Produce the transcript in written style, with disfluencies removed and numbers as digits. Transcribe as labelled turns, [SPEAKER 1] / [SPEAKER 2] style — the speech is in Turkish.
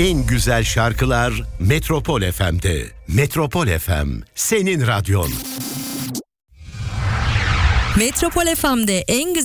[SPEAKER 1] En güzel şarkılar Metropol FM'de. Metropol FM, senin radyon.
[SPEAKER 2] Metropol FM'de en güzel